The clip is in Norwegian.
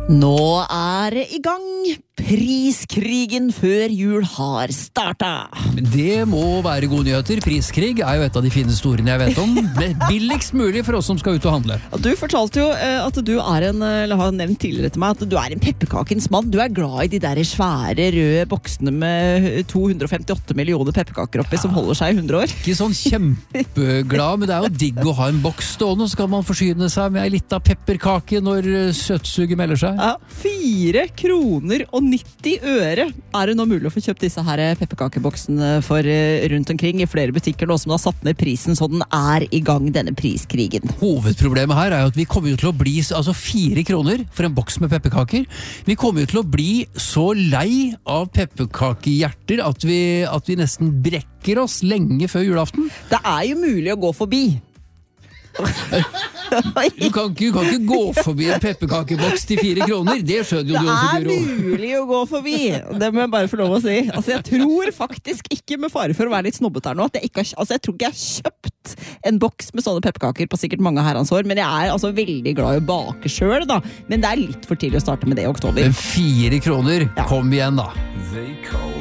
Nå det I gang. Priskrigen før jul har startet. Det må være gode nyheter. Priskrig jo et av de fineste ordene jeg vet om. Men billigst mulig for oss som skal ut og handle. Du fortalte jo at du eller har nevnt tidligere til meg, at du en pepperkakens mann. Du glad I de der svære røde boksene med 258 millioner pepperkaker oppi, som holder seg I 100 år. Ikke sånn kjempeglad, men det jo digg å ha en boks stående, så kan man forsyne seg med en liten pepperkake når søtsuget melder seg. Ja, 4 kroner og 90 øre det nå mulig å få kjøpt disse her pepperkakeboksene for rundt omkring I flere butikker nå som har satt ned prisen, så den I gang denne priskrigen. Hovedproblemet her jo at vi kommer jo til å bli 4 kroner for en boks med pepperkaker. Vi kommer jo til å bli så lei av pepperkakehjerter at vi nesten brekker oss lenge før julaften. Det jo mulig å gå forbi. Du kan ikke gå forbi en pepperkakeboks til 4 kroner. Det skjønner jo du også, Guro. Det mulig å gå forbi. Det må jeg bare få lov å si. Jeg tror faktisk ikke, med fare for å være litt snobbet her nå, at jeg tror ikke jeg har kjøpt en boks med sånne pepperkaker på sikkert mange herrens år, men jeg veldig glad I å bake selv da. Men det litt for tidlig å starte med det I oktober. Men 4 kroner, kom igjen da.